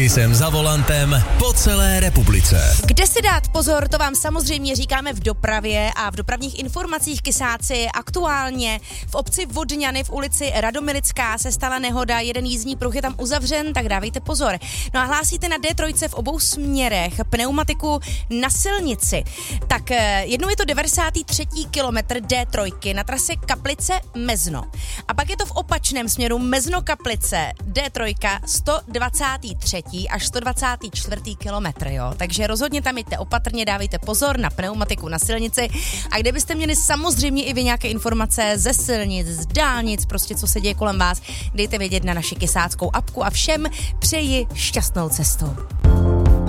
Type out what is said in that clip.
Kisem za volantem po celé republice. Kde si dát pozor, to vám samozřejmě říkáme v dopravě a v dopravních informacích, Kisáci. Aktuálně v obci Vodňany v ulici Radomilická se stala nehoda, jeden jízdní pruh je tam uzavřen, tak dávejte pozor. No a hlásíte na D3 v obou směrech pneumatiku na silnici. Tak jednou je to 93. kilometr D3 na trase Kaplice Mezno. A pak je to v opačném směru Mezno Kaplice D3 123. až 124. kilometr, jo. Takže rozhodně tam jděte opatrně, dávejte pozor na pneumatiku na silnici. A kdybyste měli samozřejmě i vy nějaké informace ze silnic, z dálnic, prostě co se děje kolem vás, dejte vědět na naši kisáckou apku a všem přeji šťastnou cestu.